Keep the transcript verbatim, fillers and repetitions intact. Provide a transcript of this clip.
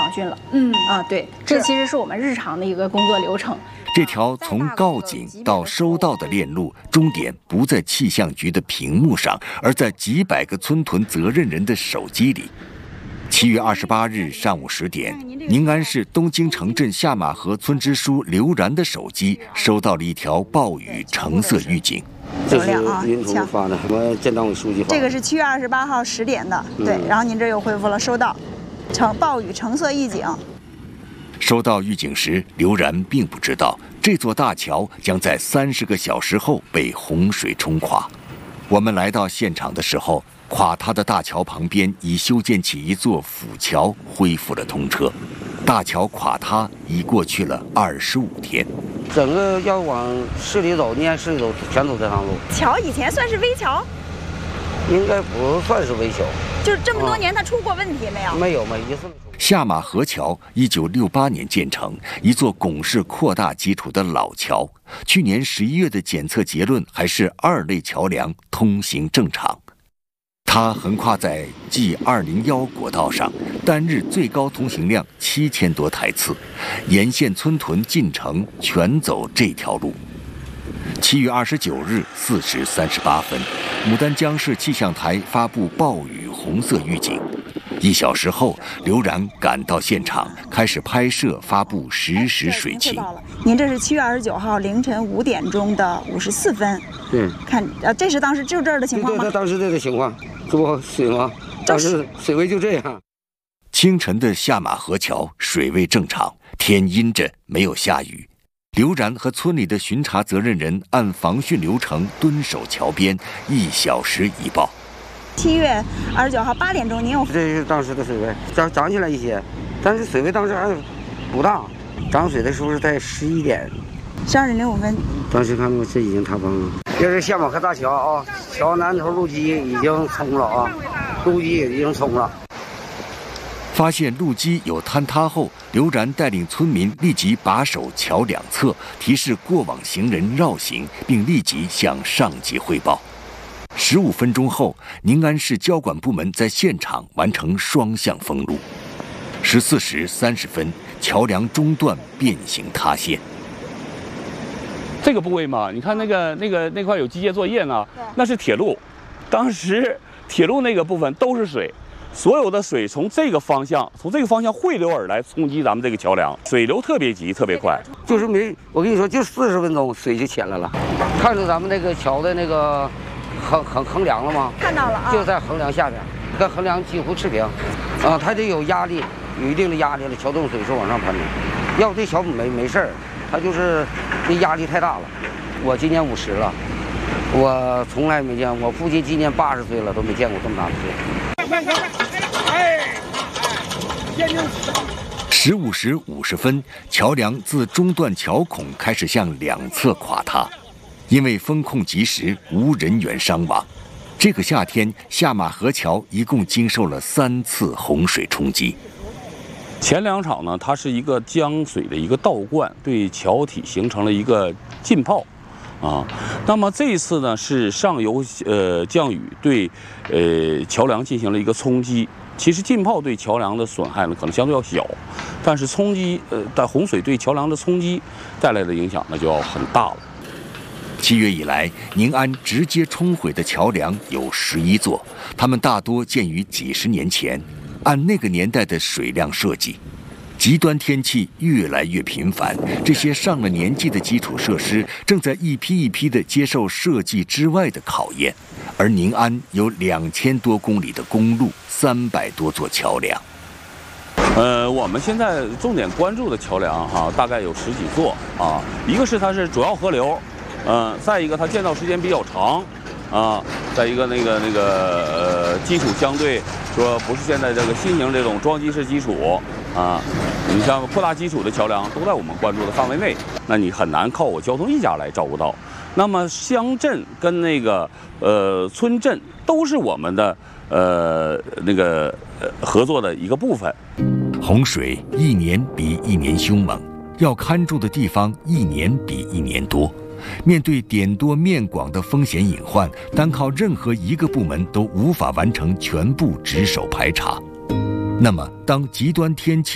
防汛了。 嗯啊，对，这其实是我们日常的一个工作流程。 这条从告警到收到的链路，终点不在气象局的屏幕上，而在几百个村屯责任人的手机里。七月二十八日上午十点，宁安市东京城镇下马河村支书刘然的手机收到了一条暴雨橙色预警。 这是云图发的，我县党委书记发的。 这个是七月二十八号十点的，对。嗯、然后您这又回复了收到，橙暴雨橙色预警。 收到预警时，刘然并不知道这座大桥将在三十个小时后被洪水冲垮。我们来到现场的时候，垮塌的大桥旁边已修建起一座辅桥，恢复了通车。大桥垮塌已过去了二十五天。 整个要往市里走，宁安市里走，全走这趟路。 桥以前算是危桥？ 应该不算是危桥。 就是这么多年，它出过问题没有？ 没有，没一次没出。 下马河桥一九六八年建成，一座拱式扩大基础的老桥。去年十一月的检测结论还是二类桥梁通行正常。它横跨在 G 二零一国道上，单日最高通行量七千多台次，沿线村屯进城全走这条路。七月二十九日四时三十八分，牡丹江市气象台发布暴雨红色预警。一小时后，刘然赶到现场，开始拍摄发布实时水情。 您这是七月二十九号凌晨五点钟的五十四分。 对， 看，呃，这是当时就这儿的情况吗？ 对，当时这个情况，这不水吗？当时水位就这样。 清晨的下马河桥水位正常，天阴着，没有下雨。刘然和村里的巡查责任人按防汛流程蹲守桥边，一小时一报。 七月二十九号八点钟，您有这是当时的水位，涨涨起来一些，但是水位当时还不大，涨水的时候是在十一点， 十二点零五分。 当时看到这已经塌方了。这是下马河大桥啊，桥南头路基已经冲了啊，路基也已经冲了。 发现路基有坍塌后，刘然带领村民立即把守桥两侧，提示过往行人绕行，并立即向上级汇报。十五分钟后，宁安市交管部门在现场完成双向封路。十四时三十分，桥梁中段变形塌陷。 这个部位嘛，你看那个那个那块有机械作业呢，那是铁路。当时铁路那个部分都是水，所有的水从这个方向，从这个方向汇流而来，冲击咱们这个桥梁，水流特别急，特别快。 就是没，我跟你说，就四十分钟水就起来了。看着咱们那个桥的那个横横横梁了吗？ 看到了啊， 就在横梁下边，跟横梁几乎持平。啊，它得有压力，有一定的压力了，桥洞水是往上喷的。要这桥没没事儿，它就是这压力太大了。我今年五十了，我从来没见，我父亲今年八十岁了，都没见过这么大的水。 十五时五十分，桥梁自中段桥孔开始向两侧垮塌，因为风控及时，无人员伤亡。这个夏天，下马河桥一共经受了三次洪水冲击。 前两场呢，它是一个江水的一个倒灌，对桥体形成了一个浸泡，啊，那么这一次呢是上游呃降雨对呃桥梁进行了一个冲击。其实浸泡对桥梁的损害呢可能相对要小，但是冲击呃但洪水对桥梁的冲击带来的影响呢就要很大了。 七月以来，宁安直接冲毁的桥梁有十一座，它们大多建于几十年前，按那个年代的水量设计。极端天气越来越频繁，这些上了年纪的基础设施正在一批一批地接受设计之外的考验。而宁安有两千多公里的公路，三百多座桥梁。 呃，我们现在重点关注的桥梁哈、啊，大概有十几座啊。一个是它是主要河流，嗯、呃，再一个它建造时间比较长，啊，再一个那个那个呃基础相对说不是现在这个新型这种装机式基础啊。你像扩大基础的桥梁都在我们关注的范围内，那你很难靠我交通一家来照顾到。那么乡镇跟那个呃村镇都是我们的呃那个呃合作的一个部分。 洪水一年比一年凶猛，要看住的地方一年比一年多。面对点多面广的风险隐患，单靠任何一个部门都无法完成全部值守排查。那么，当极端天气